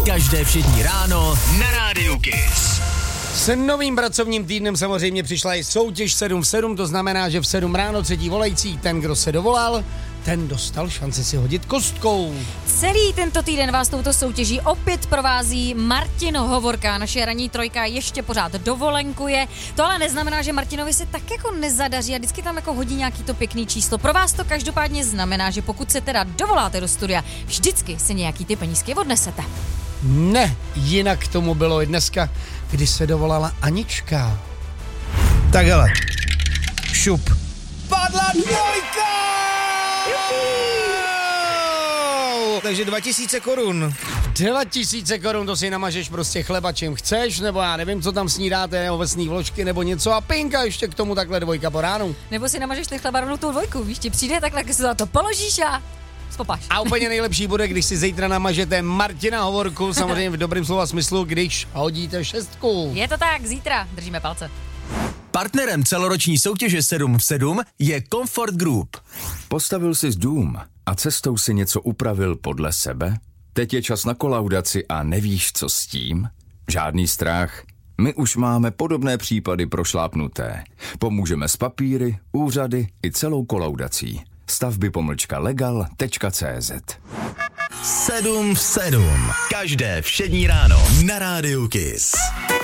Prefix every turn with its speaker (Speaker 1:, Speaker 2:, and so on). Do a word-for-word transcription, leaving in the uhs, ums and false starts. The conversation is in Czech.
Speaker 1: Každé všední ráno na Rádiu Kiss.
Speaker 2: S novým pracovním týdnem samozřejmě přišla i soutěž sedm v sedm, to znamená, že v sedm ráno třetí volající, ten, kdo se dovolal, ten dostal šanci si hodit kostkou.
Speaker 3: Celý tento týden vás touto soutěží opět provází Martin Hovorka. Naše ranní trojka ještě pořád dovolenkuje. To ale neznamená, že Martinovi se tak jako nezadaří a vždycky tam jako hodí nějaký to pěkný číslo. Pro vás to každopádně znamená, že pokud se teda dovoláte do studia, vždycky si nějaký ty penízky odnesete.
Speaker 2: Ne, jinak tomu bylo i dneska, kdy se dovolala Anička. Tak hele, šup. Padla dvojka! Takže dva tisíce korun. Dva tisíce korun, to si namažeš prostě chleba, čím chceš, nebo já nevím, co tam snídáte, ovesný vločky, nebo něco a pinka ještě k tomu takhle dvojka po ránu.
Speaker 3: Nebo si namažeš ty chleba rovnou tou dvojku, víš, ti přijde takhle, když se za to položíš a spopáš.
Speaker 2: A úplně nejlepší bude, když si zítra namažete Martina Hovorku, samozřejmě v dobrém slova smyslu, když hodíte šestku.
Speaker 3: Je to tak, zítra, držíme palce.
Speaker 1: Partnerem celoroční soutěže sedm v sedm je Comfort Group.
Speaker 4: Postavil jsi dům a cestou si něco upravil podle sebe? Teď je čas na kolaudaci a nevíš, co s tím? Žádný strach. My už máme podobné případy prošlápnuté. Pomůžeme s papíry, úřady i celou kolaudací. stavby pomlčka legal tečka cé zet.
Speaker 1: sedm v sedm. Každé všední ráno na Rádiu Kiss.